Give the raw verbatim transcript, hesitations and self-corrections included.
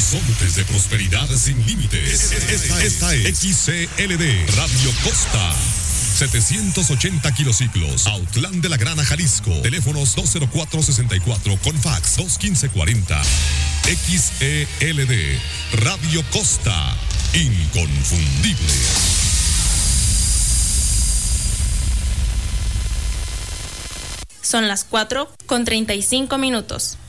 Horizontes de prosperidad sin límites. Esta, esta es X C L D Radio Costa. setecientos ochenta kilociclos, Autlán de la Grana, Jalisco. Teléfonos dos cero cuatro sesenta y cuatro con fax dos quince cuarenta. X E L D Radio Costa. Inconfundible. Son las cuatro con treinta y cinco minutos.